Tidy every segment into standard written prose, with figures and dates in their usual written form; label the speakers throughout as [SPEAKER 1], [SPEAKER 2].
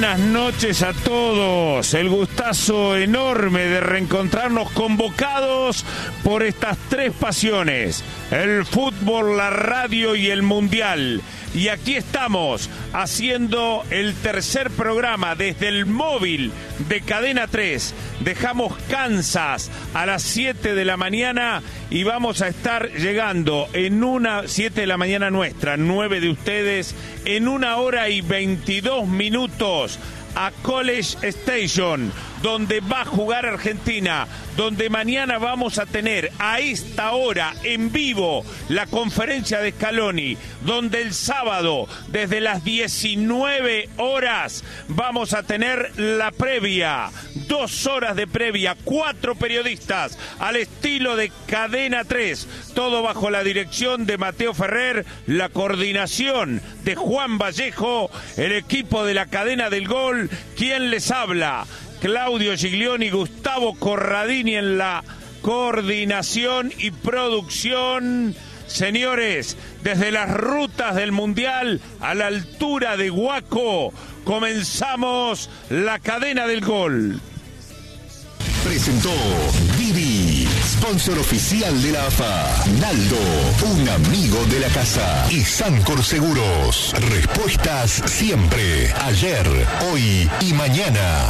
[SPEAKER 1] buenas noches a todos. El gustazo enorme de reencontrarnos convocados por estas tres pasiones: el fútbol, la radio y el mundial. Y aquí estamos haciendo el tercer programa desde el móvil de Cadena 3. Dejamos Kansas a las 7 de la mañana y vamos a estar llegando en 7 de la mañana nuestra, 9 de ustedes, en 1 hora y 22 minutos a College Station, donde va a jugar Argentina, donde mañana vamos a tener a esta hora en vivo la conferencia de Scaloni, donde el sábado desde las 19 horas vamos a tener la previa, 2 horas de previa, 4 periodistas al estilo de Cadena 3, todo bajo la dirección de Mateo Ferrer, la coordinación de Juan Vallejo, el equipo de la Cadena del Gol, quien les habla, Claudio Giglioni, Gustavo Corradini en la coordinación y producción. Señores, desde las rutas del Mundial a la altura de Huaco, comenzamos la Cadena del Gol.
[SPEAKER 2] Presentó Didi, sponsor oficial de la AFA. Naldo, un amigo de la casa. Y Sancor Seguros, respuestas siempre, ayer, hoy y mañana.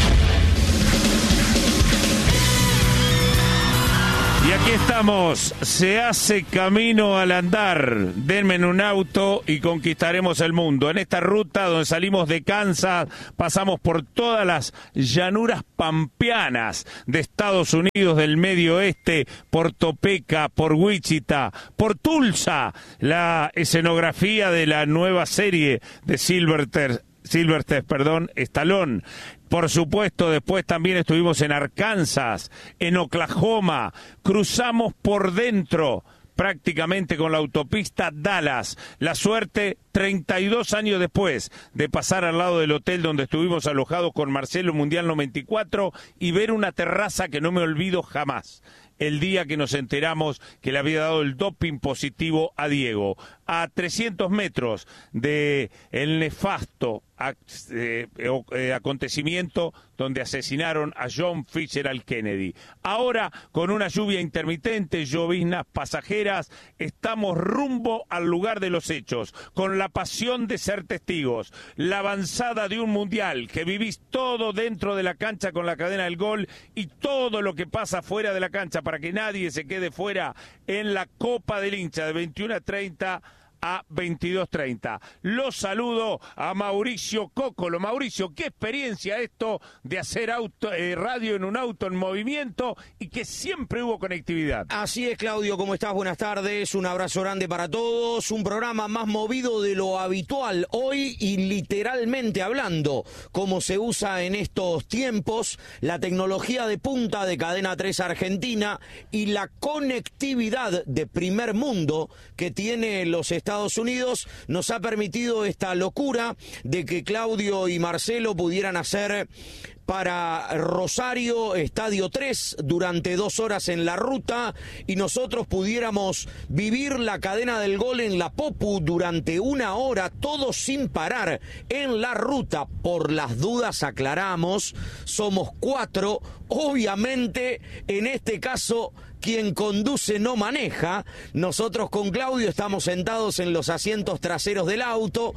[SPEAKER 1] Y aquí estamos, se hace camino al andar. Denme en un auto y conquistaremos el mundo. En esta ruta donde salimos de Kansas, pasamos por todas las llanuras pampeanas de Estados Unidos del Medio Oeste, por Topeka, por Wichita, por Tulsa, la escenografía de la nueva serie de Sylvester Stallone. Por supuesto, después también estuvimos en Arkansas, en Oklahoma, cruzamos por dentro, prácticamente con la autopista Dallas. La suerte, 32 años después, de pasar al lado del hotel donde estuvimos alojados con Marcelo Mundial 94 y ver una terraza que no me olvido jamás. El día que nos enteramos que le había dado el doping positivo a Diego. A 300 metros de el nefasto acontecimiento donde asesinaron a John Fitzgerald Kennedy. Ahora, con una lluvia intermitente, lloviznas pasajeras, estamos rumbo al lugar de los hechos, con la pasión de ser testigos, la avanzada de un mundial, que vivís todo dentro de la cancha con la Cadena del Gol y todo lo que pasa fuera de la cancha para que nadie se quede fuera en la Copa del Hincha de 21:30 a 22:30. Los saludo a Mauricio Cócolo. Mauricio, qué experiencia esto de hacer radio en un auto en movimiento y que siempre hubo conectividad.
[SPEAKER 3] Así es, Claudio, ¿cómo estás? Buenas tardes, un abrazo grande para todos, un programa más movido de lo habitual hoy y literalmente hablando, como se usa en estos tiempos, la tecnología de punta de Cadena 3 Argentina y la conectividad de primer mundo que tiene los Estados Unidos nos ha permitido esta locura de que Claudio y Marcelo pudieran hacer para Rosario, Estadio 3, durante 2 horas en la ruta, y nosotros pudiéramos vivir la Cadena del Gol en la Popu durante 1 hora, todos sin parar en la ruta. Por las dudas aclaramos, somos 4, obviamente en este caso quien conduce no maneja. Nosotros con Claudio estamos sentados en los asientos traseros del auto.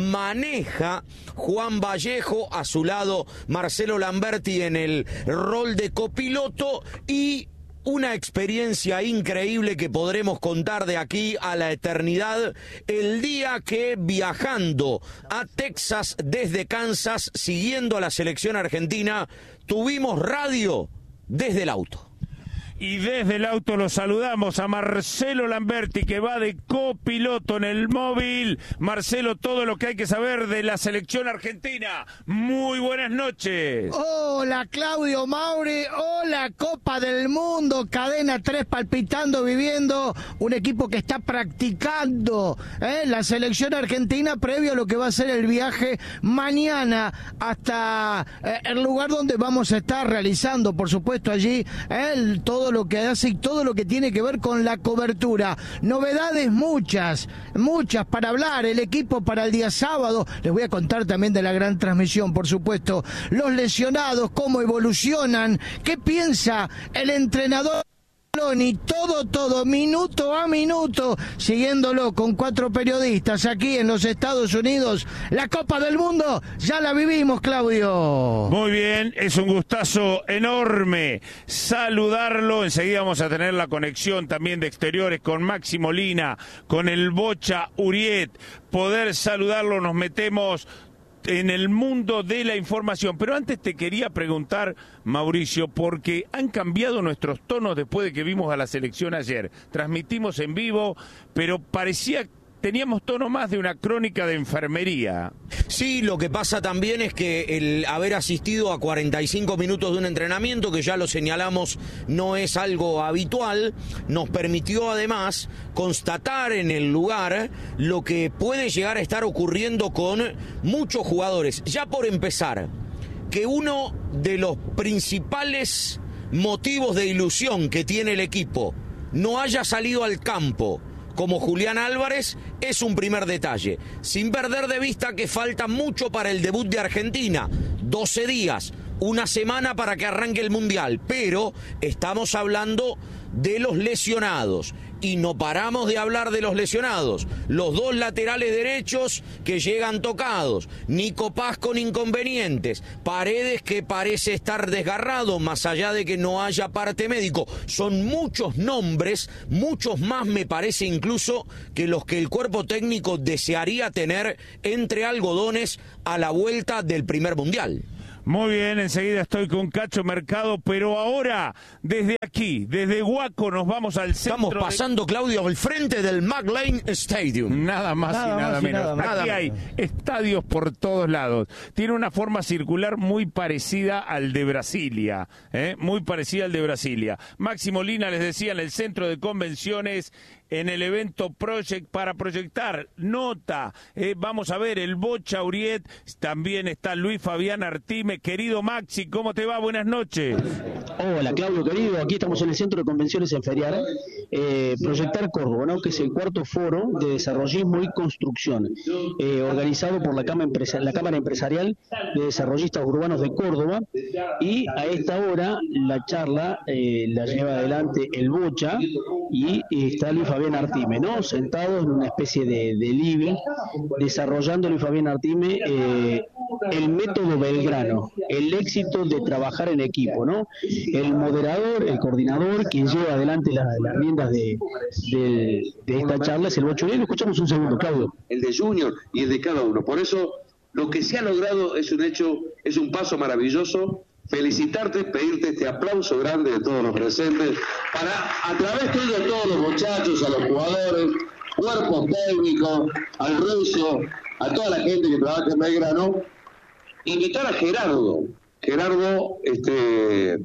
[SPEAKER 3] Maneja Juan Vallejo, a su lado Marcelo Lamberti en el rol de copiloto, y una experiencia increíble que podremos contar de aquí a la eternidad, el día que, viajando a Texas desde Kansas, siguiendo a la selección argentina, tuvimos radio desde el auto.
[SPEAKER 1] Y desde el auto lo saludamos a Marcelo Lamberti, que va de copiloto en el móvil. Marcelo, todo lo que hay que saber de la selección argentina. Muy buenas noches.
[SPEAKER 4] Hola, Claudio, Mauri. Hola, Copa del Mundo. Cadena 3 palpitando, viviendo. Un equipo que está practicando la selección argentina previo a lo que va a ser el viaje mañana hasta el lugar donde vamos a estar realizando, por supuesto, allí todo lo que hace y todo lo que tiene que ver con la cobertura. Novedades muchas para hablar, el equipo para el día sábado. Les voy a contar también de la gran transmisión, por supuesto. Los lesionados, cómo evolucionan, qué piensa el entrenador. Y todo, minuto a minuto, siguiéndolo con 4 periodistas aquí en los Estados Unidos. La Copa del Mundo ya la vivimos, Claudio.
[SPEAKER 1] Muy bien, es un gustazo enorme saludarlo. Enseguida vamos a tener la conexión también de exteriores con Maxi Molina, con el Bocha Uriet. Poder saludarlo, nos metemos en el mundo de la información. Pero antes te quería preguntar, Mauricio, porque han cambiado nuestros tonos después de que vimos a la selección ayer. Transmitimos en vivo, pero teníamos tono más de una crónica de enfermería.
[SPEAKER 3] Sí, lo que pasa también es que el haber asistido a 45 minutos de un entrenamiento, que ya lo señalamos, no es algo habitual, nos permitió además constatar en el lugar lo que puede llegar a estar ocurriendo con muchos jugadores. Ya por empezar, que uno de los principales motivos de ilusión que tiene el equipo no haya salido al campo como Julián Álvarez es un primer detalle, sin perder de vista que falta mucho para el debut de Argentina, 12 días, una semana para que arranque el Mundial, pero estamos hablando de los lesionados y no paramos de hablar de los lesionados. Los 2 laterales derechos que llegan tocados, Nico Paz con inconvenientes, Paredes que parece estar desgarrado más allá de que no haya parte médico. Son muchos nombres, muchos más me parece incluso que los que el cuerpo técnico desearía tener entre algodones a la vuelta del primer Mundial.
[SPEAKER 1] Muy bien, enseguida estoy con Cacho Mercado, pero ahora, desde aquí, desde Huaco, nos vamos al centro.
[SPEAKER 3] Estamos pasando, Claudio, al frente del McLean Stadium.
[SPEAKER 1] Nada más y nada menos. Aquí hay estadios por todos lados. Tiene una forma circular muy parecida al de Brasilia, muy parecida al de Brasilia. Maxi Molina, les decía, en el centro de convenciones, en el evento Project para proyectar nota. Vamos a ver el Bocha Uriet, también está Luis Fabián Artime. Querido Maxi, ¿cómo te va? Buenas noches.
[SPEAKER 5] Hola Claudio, querido, aquí estamos en el Centro de Convenciones en Feriar, Proyectar Córdoba, ¿no? Que es el 4º foro de desarrollismo y construcción, organizado por la Cámara Empresarial de Desarrollistas Urbanos de Córdoba, y a esta hora la charla la lleva adelante el Bocha y está Luis Fabián Artime, ¿no? Sentado en una especie de living, desarrollando Luis Fabián Artime el método Belgrano, el éxito de trabajar en equipo, ¿no? El moderador, el coordinador, quien lleva adelante las riendas de esta charla es el Bocha Uriet. Lo escuchamos un segundo, Claudio.
[SPEAKER 6] El de Junior y el de cada uno. Por eso, lo que se ha logrado es un hecho, es un paso maravilloso. Felicitarte, pedirte este aplauso grande de todos los presentes, para, a través tuyo, a todos los muchachos, a los jugadores, cuerpos técnicos, al ruso, a toda la gente que trabaja en Belgrano, invitar a Gerardo. Gerardo, que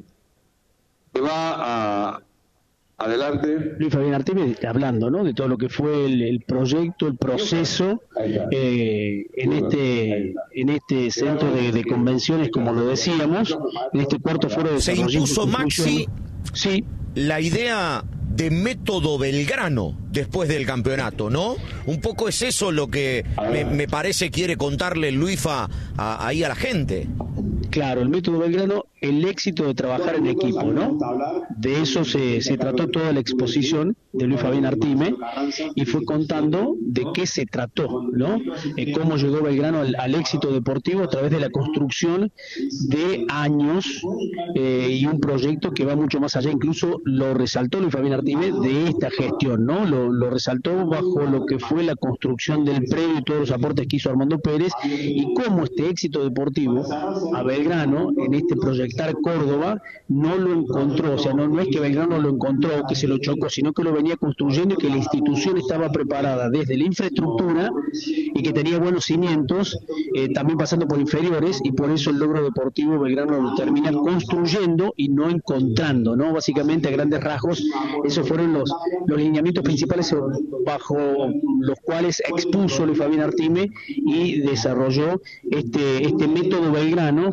[SPEAKER 6] va adelante.
[SPEAKER 5] Luis Fabián Artime hablando, ¿no? De todo lo que fue el proyecto, el proceso en este centro de convenciones, como lo decíamos, en este 4º foro de desarrollo.
[SPEAKER 3] Se impuso, Maxi,
[SPEAKER 5] sí,
[SPEAKER 3] la idea de método Belgrano después del campeonato, ¿no? Un poco es eso lo que me parece quiere contarle Luifa ahí a la gente.
[SPEAKER 5] Claro, el método Belgrano, el éxito de trabajar en equipo, ¿no? De eso se trató toda la exposición de Luis Fabián Artime, y fue contando de qué se trató, ¿no? Cómo llegó Belgrano al éxito deportivo a través de la construcción de años y un proyecto que va mucho más allá. Incluso lo resaltó Luis Fabián Artime de esta gestión, ¿no? Lo resaltó bajo lo que fue la construcción del predio y todos los aportes que hizo Armando Pérez, y cómo este éxito deportivo a Belgrano en este Proyectar Córdoba no lo encontró. O sea, no es que Belgrano lo encontró, que se lo chocó, sino que lo venía construyendo, y que la institución estaba preparada desde la infraestructura y que tenía buenos cimientos, también pasando por inferiores, y por eso el logro deportivo Belgrano lo termina construyendo y no encontrando, ¿no? Básicamente, a grandes rasgos, esos fueron los lineamientos principales bajo los cuales expuso Luis Fabián Artime y desarrolló este método Belgrano,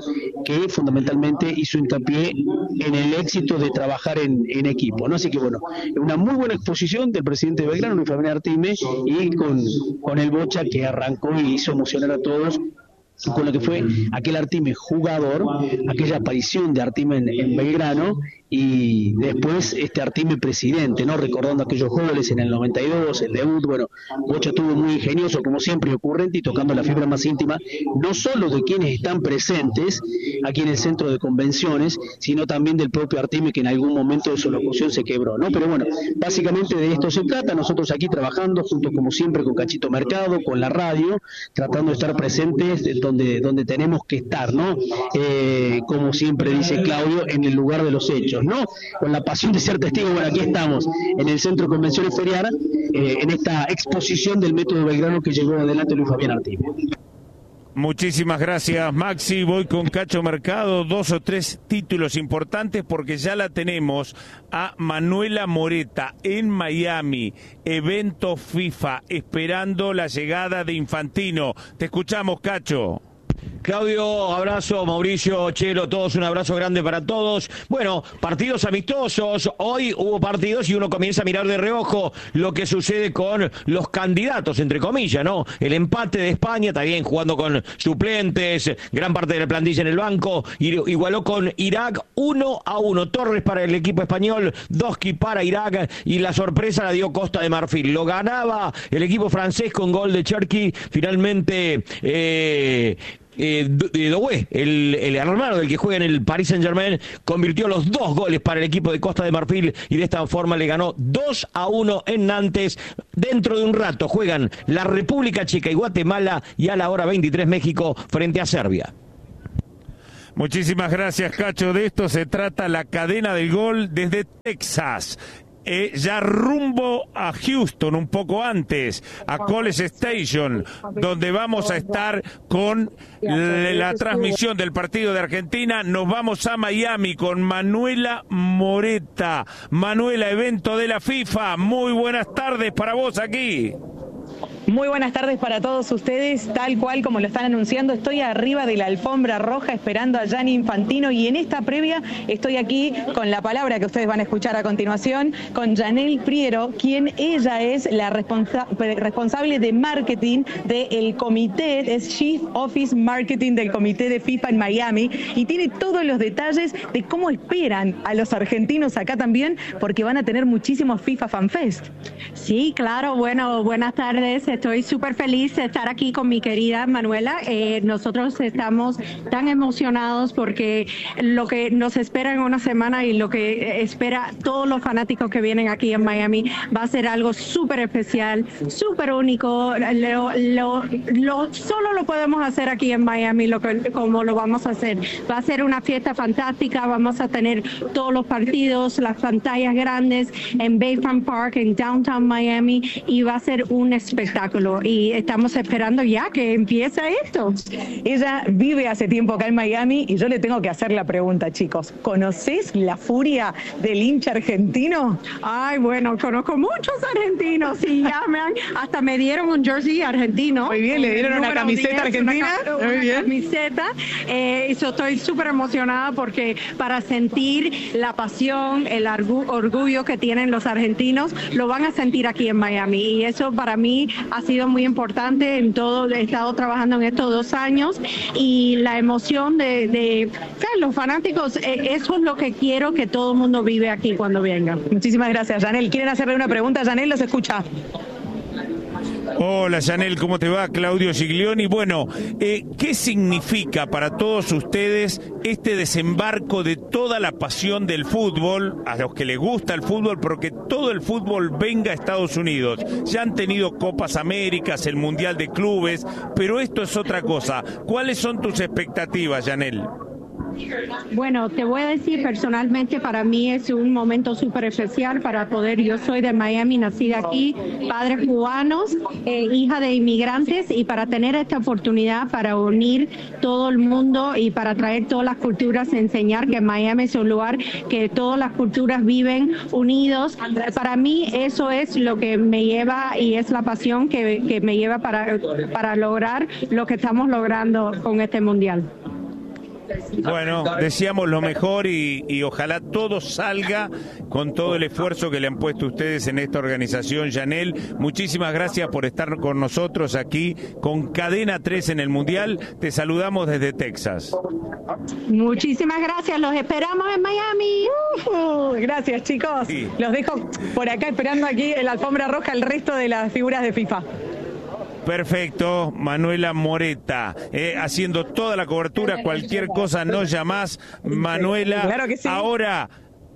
[SPEAKER 5] que fundamentalmente hizo hincapié en el éxito de trabajar en equipo, ¿no? Así que bueno, una muy buena exposición del presidente de Belgrano, Luis Fabián Artime, y con el Bocha, que arrancó y hizo emocionar a todos con lo que fue aquel Artime jugador, aquella aparición de Artime en Belgrano, y después este Artime presidente, ¿no? Recordando aquellos goles en el 92, el debut. Bueno, Bocha estuvo muy ingenioso, como siempre, ocurrente, y tocando la fibra más íntima, no solo de quienes están presentes aquí en el centro de convenciones, sino también del propio Artime, que en algún momento de su locución se quebró, ¿no? Pero bueno, básicamente de esto se trata, nosotros aquí trabajando junto, como siempre, con Cachito Mercado, con la radio, tratando de estar presentes donde tenemos que estar, ¿no? Como siempre dice Claudio, en el lugar de los hechos, ¿no? Con la pasión de ser testigo. Bueno, aquí estamos en el Centro de Convenciones Feriana, en esta exposición del método Belgrano que llegó adelante Luis Fabián Artime.
[SPEAKER 1] Muchísimas gracias, Maxi. Voy con Cacho Mercado, 2 o 3 títulos importantes porque ya la tenemos a Manuela Moreta en Miami, evento FIFA, esperando la llegada de Infantino. Te escuchamos, Cacho.
[SPEAKER 3] Claudio, abrazo, Mauricio, Chelo, todos un abrazo grande para todos. Bueno, partidos amistosos, hoy hubo partidos y uno comienza a mirar de reojo lo que sucede con los candidatos, entre comillas, ¿no? El empate de España, también jugando con suplentes, gran parte de la plantilla en el banco, igualó con Irak 1-1, Torres para el equipo español, Doski para Irak, y la sorpresa la dio Costa de Marfil. Lo ganaba el equipo francés con gol de Cherki, finalmente Doué, el hermano del que juega en el Paris Saint-Germain, convirtió los 2 goles para el equipo de Costa de Marfil y de esta forma le ganó 2-1 en Nantes. Dentro de un rato juegan la República Checa y Guatemala, y a la hora 23 México frente a Serbia.
[SPEAKER 1] Muchísimas gracias, Cacho. De esto se trata la cadena del gol desde Texas. Ya rumbo a Houston, un poco antes, a College Station, donde vamos a estar con la transmisión del partido de Argentina. Nos vamos a Miami con Manuela Moreta. Manuela, evento de la FIFA. Muy buenas tardes para vos aquí.
[SPEAKER 7] Muy buenas tardes para todos ustedes, tal cual como lo están anunciando, estoy arriba de la alfombra roja esperando a Gianni Infantino, y en esta previa estoy aquí con la palabra que ustedes van a escuchar a continuación, con Janelle Priero, quien ella es la responsable de marketing del comité, es Chief Office Marketing del comité de FIFA en Miami, y tiene todos los detalles de cómo esperan a los argentinos acá también, porque van a tener muchísimos FIFA Fan Fest.
[SPEAKER 8] Sí, claro, bueno, buenas tardes. Estoy súper feliz de estar aquí con mi querida Manuela. Nosotros estamos tan emocionados porque lo que nos espera en una semana y lo que espera todos los fanáticos que vienen aquí en Miami va a ser algo súper especial, súper único. Solo lo podemos hacer aquí en Miami, como lo vamos a hacer. Va a ser una fiesta fantástica, vamos a tener todos los partidos, las pantallas grandes en Bayfront Park, en Downtown Miami, y va a ser un espectáculo. Y estamos esperando ya que empiece esto.
[SPEAKER 7] Ella vive hace tiempo acá en Miami y yo le tengo que hacer la pregunta, chicos. ¿Conoces la furia del hincha argentino?
[SPEAKER 8] Ay, bueno, conozco muchos argentinos y hasta me dieron un jersey argentino.
[SPEAKER 7] Muy bien, le dieron una camiseta argentina. Muy bien.
[SPEAKER 8] Camiseta. Estoy súper emocionada porque para sentir la pasión, el orgullo que tienen los argentinos, lo van a sentir aquí en Miami. Y eso para mí ha sido muy importante en todo. He estado trabajando en estos 2 años y la emoción de los fanáticos, eso es lo que quiero que todo el mundo vive aquí cuando venga.
[SPEAKER 7] Muchísimas gracias, Janelle. ¿Quieren hacerle una pregunta? Janelle, los escucha.
[SPEAKER 1] Hola, Janelle, ¿cómo te va? Claudio Giglioni. Bueno, ¿qué significa para todos ustedes este desembarco de toda la pasión del fútbol, a los que les gusta el fútbol, pero que todo el fútbol venga a Estados Unidos? Ya han tenido Copas Américas, el Mundial de Clubes, pero esto es otra cosa. ¿Cuáles son tus expectativas, Janelle?
[SPEAKER 8] Bueno, te voy a decir personalmente, para mí es un momento súper especial para poder, yo soy de Miami, nacida aquí, padres cubanos, hija de inmigrantes, y para tener esta oportunidad para unir todo el mundo y para traer todas las culturas, enseñar que Miami es un lugar que todas las culturas viven unidos. Para mí eso es lo que me lleva y es la pasión que me lleva para lograr lo que estamos logrando con este mundial.
[SPEAKER 1] Bueno, deseamos lo mejor y ojalá todo salga con todo el esfuerzo que le han puesto ustedes en esta organización. Yanel, muchísimas gracias por estar con nosotros aquí con Cadena 3 en el Mundial. Te saludamos desde Texas.
[SPEAKER 8] Muchísimas gracias, los esperamos en Miami.
[SPEAKER 7] Gracias, chicos.
[SPEAKER 1] Sí.
[SPEAKER 7] Los dejo por acá esperando aquí en la alfombra roja el resto de las figuras de FIFA.
[SPEAKER 1] Perfecto, Manuela Moreta, haciendo toda la cobertura, cualquier cosa nos llamás, Manuela.
[SPEAKER 7] Claro que sí.
[SPEAKER 1] Ahora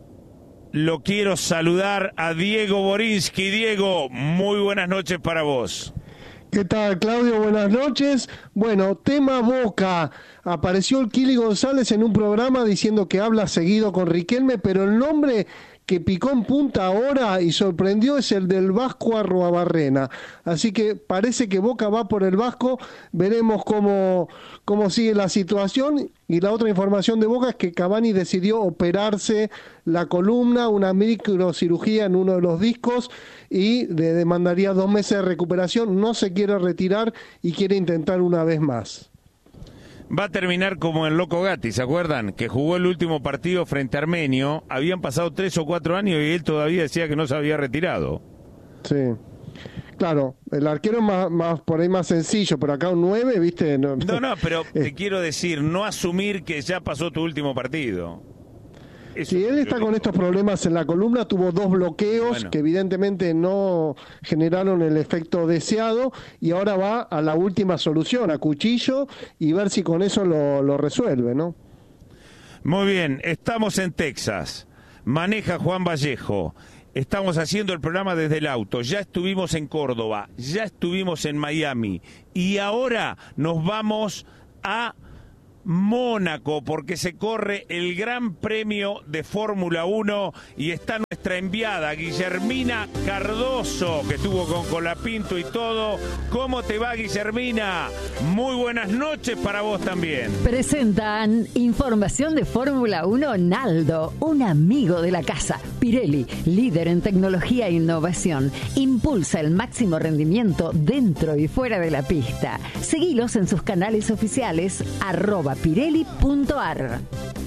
[SPEAKER 1] lo quiero saludar a Diego Borinsky. Diego, muy buenas noches para vos.
[SPEAKER 9] ¿Qué tal, Claudio? Buenas noches. Bueno, tema Boca. Apareció el Kili González en un programa diciendo que habla seguido con Riquelme, pero el nombre que picó en punta ahora y sorprendió es el del Vasco Arruabarrena. Así que parece que Boca va por el Vasco. Veremos cómo sigue la situación. Y la otra información de Boca es que Cavani decidió operarse la columna, una microcirugía en uno de los discos, y le demandaría 2 meses de recuperación. No se quiere retirar y quiere intentar una vez más.
[SPEAKER 1] Va a terminar como el Loco Gatti, ¿se acuerdan? Que jugó el último partido frente a Armenio, habían pasado 3 o 4 años y él todavía decía que no se había retirado.
[SPEAKER 9] Sí, claro, el arquero es más por ahí más sencillo, pero acá un 9, ¿viste? No,
[SPEAKER 1] pero te quiero decir, no asumir que ya pasó tu último partido.
[SPEAKER 9] Si él está con estos problemas en la columna, tuvo 2 bloqueos que evidentemente no generaron el efecto deseado, y ahora va a la última solución, a cuchillo, y ver si con eso lo resuelve, ¿no?
[SPEAKER 1] Muy bien, estamos en Texas, maneja Juan Vallejo, estamos haciendo el programa desde el auto, ya estuvimos en Córdoba, ya estuvimos en Miami, y ahora nos vamos a Mónaco, porque se corre el Gran Premio de Fórmula 1 y está nuestra enviada Guillermina Cardoso, que estuvo con Colapinto y todo. ¿Cómo te va, Guillermina? Muy buenas noches para vos también.
[SPEAKER 10] Presentan información de Fórmula 1 Naldo, un amigo de la casa. Pirelli, líder en tecnología e innovación, impulsa el máximo rendimiento dentro y fuera de la pista. Seguilos en sus canales oficiales @pirelli.ar.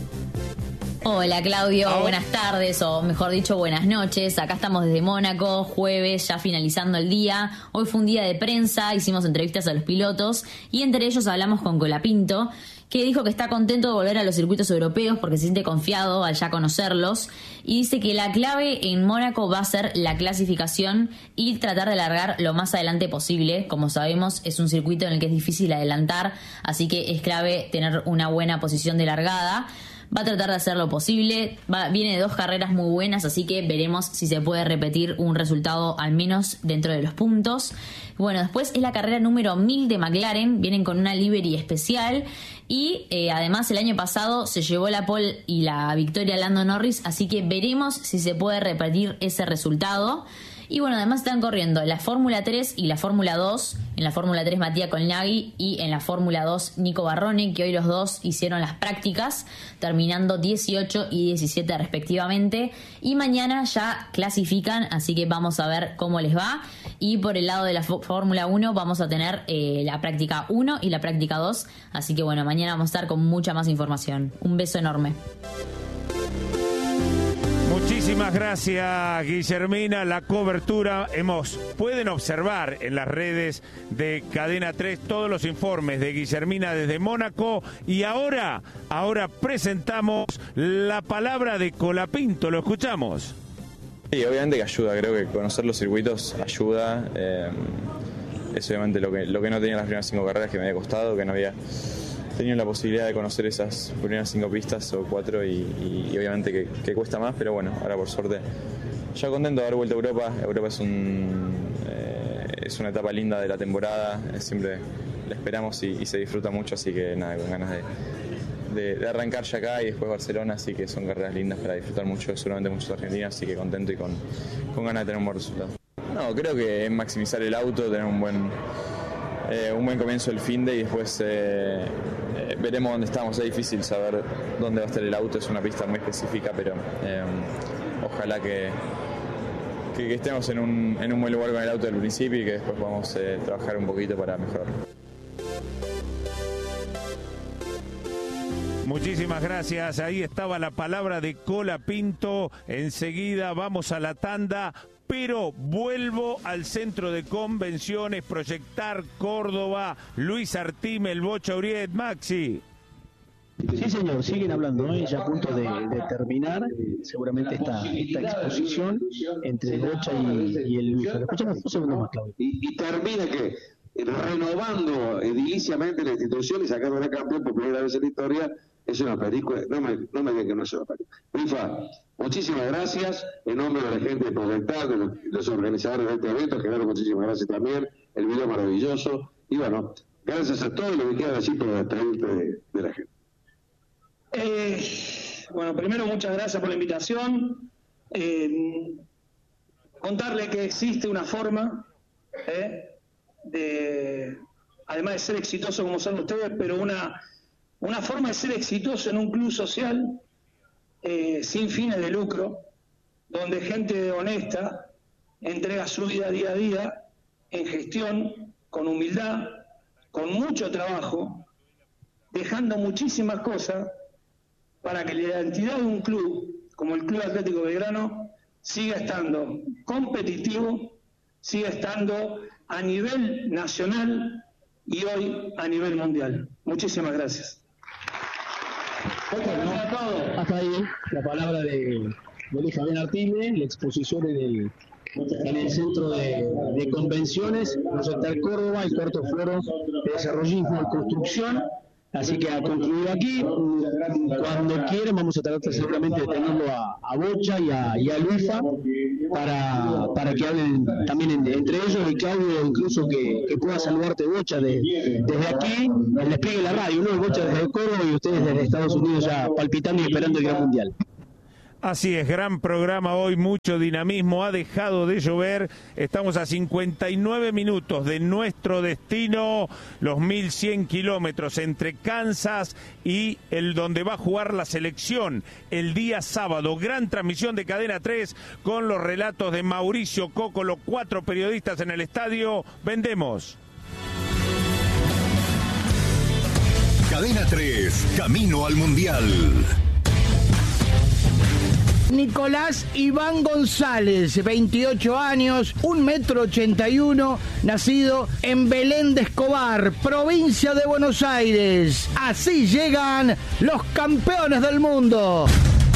[SPEAKER 11] Hola, Claudio, buenas tardes, o mejor dicho, buenas noches. Acá estamos desde Mónaco, jueves, ya finalizando el día. Hoy fue un día de prensa, hicimos entrevistas a los pilotos y entre ellos hablamos con Colapinto, que dijo que está contento de volver a los circuitos europeos porque se siente confiado al ya conocerlos, y dice que la clave en Mónaco va a ser la clasificación y tratar de largar lo más adelante posible. Como sabemos, es un circuito en el que es difícil adelantar, así que es clave tener una buena posición de largada. Va a tratar de hacer lo posible, viene de 2 carreras muy buenas, así que veremos si se puede repetir un resultado al menos dentro de los puntos. Bueno, después es la carrera número 1000 de McLaren, vienen con una livery especial y además el año pasado se llevó la pole y la victoria Lando Norris, así que veremos si se puede repetir ese resultado. Y bueno, además están corriendo la Fórmula 3 y la Fórmula 2. En la Fórmula 3 Matías Colnaghi y en la Fórmula 2 Nico Barrone, que hoy los dos hicieron las prácticas, terminando 18 y 17 respectivamente. Y mañana ya clasifican, así que vamos a ver cómo les va. Y por el lado de la Fórmula 1 vamos a tener la práctica 1 y la práctica 2. Así que bueno, mañana vamos a estar con mucha más información. Un beso enorme.
[SPEAKER 1] Muchísimas gracias, Guillermina. La cobertura, pueden observar en las redes de Cadena 3 todos los informes de Guillermina desde Mónaco. Y ahora presentamos la palabra de Colapinto. ¿Lo escuchamos?
[SPEAKER 12] Sí, obviamente que ayuda. Creo que conocer los circuitos ayuda. Es obviamente lo que no tenía las primeras 5 carreras, que me había costado, que no había tenido la posibilidad de conocer esas primeras 5 pistas o 4 y obviamente que cuesta más, pero bueno, ahora por suerte ya contento de haber vuelto a Europa. Europa es una etapa linda de la temporada, siempre la esperamos y se disfruta mucho, así que nada, con ganas de arrancar ya acá y después Barcelona, así que son carreras lindas para disfrutar mucho, seguramente muchos argentinos, así que contento y con ganas de tener un buen resultado. No, creo que es maximizar el auto, tener un buen comienzo del finde y después veremos dónde estamos. Es difícil saber dónde va a estar el auto, es una pista muy específica, pero ojalá que estemos en un buen lugar con el auto del principio y que después podamos trabajar un poquito para mejorar.
[SPEAKER 1] Muchísimas gracias. Ahí estaba la palabra de Colapinto. Enseguida vamos a la tanda, pero vuelvo al centro de convenciones, Proyectar Córdoba, Luis Artime, el Bocha Uriet. Maxi.
[SPEAKER 5] Sí, señor, siguen hablando, ya a punto de terminar seguramente esta exposición entre el Bocha y el Luis. Escuchamos un segundo más, Claudio.
[SPEAKER 6] Y termina que renovando ediliciamente la institución y sacando una campeón por primera vez en la historia. Es una película, no me digan que no es una película. Rifa, muchísimas gracias, en nombre de la gente de Proyectar, de los organizadores de este evento, Genaro, muchísimas gracias también, el video maravilloso, y bueno, gracias a todos, lo que queda decir por despedirte de la gente.
[SPEAKER 13] Bueno, primero muchas gracias por la invitación, contarle que existe una forma de, además de ser exitoso como son ustedes, pero una forma de ser exitoso en un club social sin fines de lucro, donde gente honesta entrega su vida día a día en gestión, con humildad, con mucho trabajo, dejando muchísimas cosas para que la identidad de un club, como el Club Atlético Belgrano, siga estando competitivo, siga estando a nivel nacional y hoy a nivel mundial. Muchísimas gracias.
[SPEAKER 5] Bueno, hasta ahí la palabra de Luis Fabián Artime, la exposición en el centro de convenciones, Proyectar Córdoba, el cuarto foro de desarrollismo y construcción. Así que ha concluido aquí. Cuando quieran vamos a tratar seguramente de tenerlo a Bocha y a Luifa para que hablen también entre ellos, y Claudio incluso que pueda saludarte, Bocha, desde aquí, el despliegue de la radio, ¿no? El Bocha desde Córdoba y ustedes desde Estados Unidos ya palpitando y esperando el Gran Mundial.
[SPEAKER 1] Así es, gran programa hoy, mucho dinamismo, ha dejado de llover, estamos a 59 minutos de nuestro destino, los 1100 kilómetros entre Kansas y el donde va a jugar la selección el día sábado. Gran transmisión de Cadena 3 con los relatos de Mauricio Coco, los 4 periodistas en el estadio. Vendemos.
[SPEAKER 2] Cadena 3, camino al Mundial.
[SPEAKER 4] Nicolás Iván González, 28 años, 1,81 m, nacido en Belén de Escobar, provincia de Buenos Aires. Así llegan los campeones del mundo.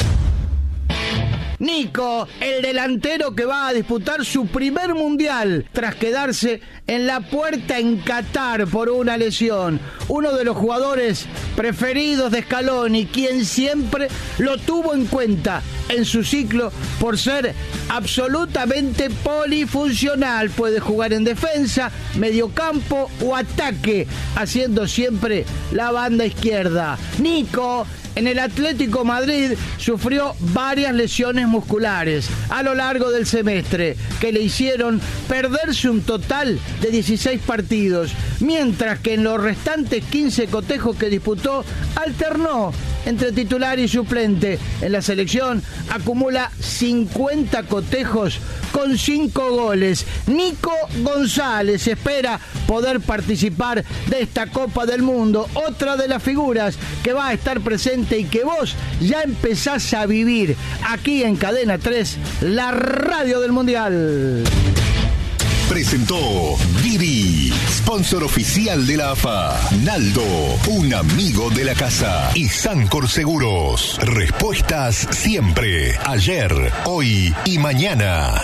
[SPEAKER 4] Nico, el delantero que va a disputar su primer mundial tras quedarse en la puerta en Qatar por una lesión. Uno de los jugadores preferidos de Scaloni, quien siempre lo tuvo en cuenta en su ciclo por ser absolutamente polifuncional. Puede jugar en defensa, mediocampo o ataque, haciendo siempre la banda izquierda. Nico, en el Atlético Madrid, sufrió varias lesiones musculares a lo largo del semestre que le hicieron perderse un total de 16 partidos, mientras que en los restantes 15 cotejos que disputó alternó entre titular y suplente. En la selección acumula 50 cotejos con 5 goles. Nico González espera poder participar de esta Copa del Mundo, otra de las figuras que va a estar presente y que vos ya empezás a vivir aquí en Cadena 3, la radio del Mundial.
[SPEAKER 2] Presentó Didi, sponsor oficial de la AFA. Naldo, un amigo de la casa. Y Sancor Seguros. Respuestas siempre, ayer, hoy y mañana.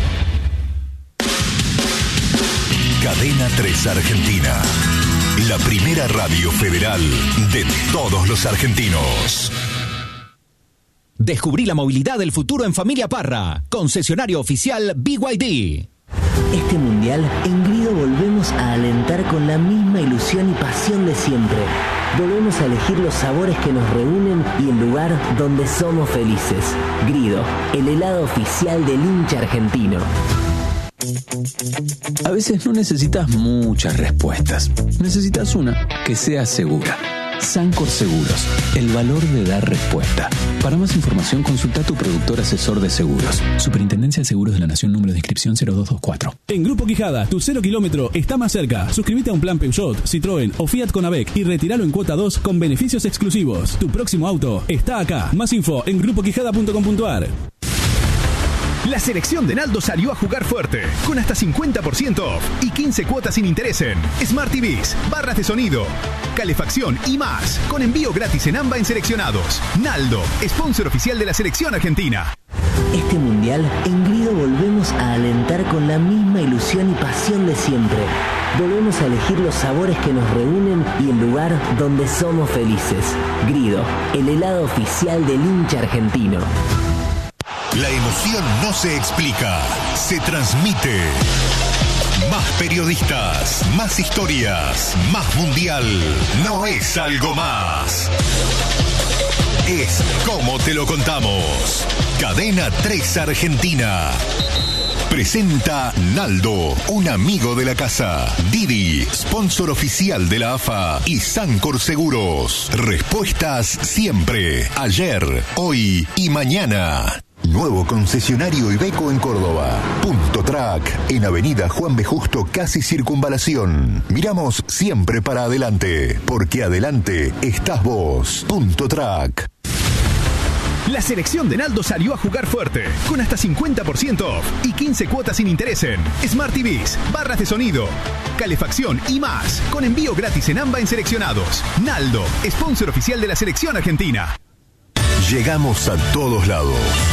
[SPEAKER 2] Cadena 3 Argentina. La primera radio federal de todos los argentinos.
[SPEAKER 14] Descubrí la movilidad del futuro en Familia Parra. Concesionario oficial BYD.
[SPEAKER 15] Este mundial, en Grido volvemos a alentar con la misma ilusión y pasión de siempre. Volvemos a elegir los sabores que nos reúnen y el lugar donde somos felices. Grido, el helado oficial del hincha argentino.
[SPEAKER 16] A veces no necesitas muchas respuestas. Necesitas una que sea segura. Sancor Seguros, el valor de dar respuesta. Para más información, consulta a tu productor asesor de seguros. Superintendencia de Seguros de la Nación, número de inscripción 0224.
[SPEAKER 17] En Grupo Quijada, tu 0 kilómetro está más cerca. Suscríbete a un plan Peugeot, Citroën o Fiat con AVEC y retíralo en cuota 2 con beneficios exclusivos. Tu próximo auto está acá. Más info en grupoquijada.com.ar.
[SPEAKER 18] La selección de Naldo salió a jugar fuerte, con hasta 50% off y 15 cuotas sin interés en Smart TVs, barras de sonido, calefacción y más, con envío gratis en AMBA en seleccionados. Naldo, sponsor oficial de la selección argentina.
[SPEAKER 15] Este mundial, en Grido volvemos a alentar con la misma ilusión y pasión de siempre. Volvemos a elegir los sabores que nos reúnen y el lugar donde somos felices. Grido, el helado oficial del hincha argentino.
[SPEAKER 2] La emoción no se explica, se transmite. Más periodistas, más historias, más mundial. No es algo más. Es como te lo contamos. Cadena 3 Argentina. Presenta Naldo, un amigo de la casa. Didi, sponsor oficial de la AFA. Y Sancor Seguros. Respuestas siempre. Ayer, hoy y mañana. Nuevo concesionario Iveco en Córdoba. Punto Track, en Avenida Juan B. Justo, casi Circunvalación. Miramos siempre para adelante, porque adelante estás vos. Punto Track.
[SPEAKER 18] La selección de Naldo salió a jugar fuerte, con hasta 50% off y 15 cuotas sin interés en Smart TVs, barras de sonido, calefacción y más, con envío gratis en AMBA en seleccionados. Naldo, sponsor oficial de la selección argentina.
[SPEAKER 2] Llegamos a todos lados.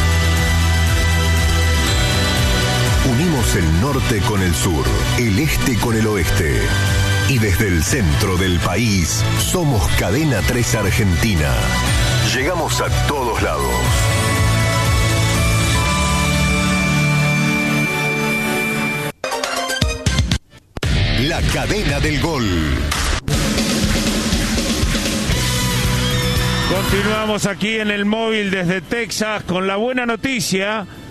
[SPEAKER 2] Unimos el norte con el sur, el este con el oeste. Y desde el centro del país, somos Cadena 3 Argentina. Llegamos a todos lados. La cadena del gol.
[SPEAKER 1] Continuamos aquí en el móvil desde Texas con la buena noticia